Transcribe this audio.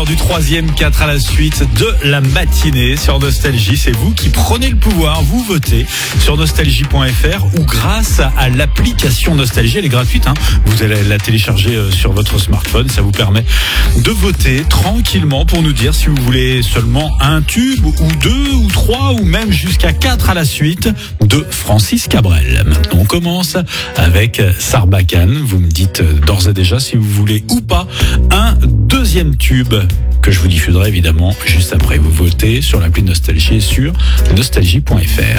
l'heure du troisième 4 à la suite de la matinée sur Nostalgie. C'est vous qui prenez le pouvoir. Vous votez sur nostalgie.fr ou grâce à l'application Nostalgie. Elle est gratuite. Vous allez la télécharger sur votre smartphone. Ça vous permet de voter tranquillement pour nous dire si vous voulez seulement un tube ou deux ou trois ou même jusqu'à 4 à la suite de Francis Cabrel. Maintenant, on commence avec Sarbacane. Vous me dites d'ores et déjà si vous voulez ou pas un deuxième tube que je vous diffuserai évidemment juste après. Vous votez sur l'appli Nostalgie et sur nostalgie.fr.